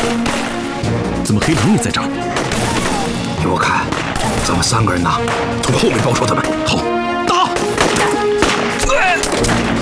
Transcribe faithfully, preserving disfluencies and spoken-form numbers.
怎么黑藤也在这儿？ 依我看，咱们三个人呐，从后面包抄他们。好，打！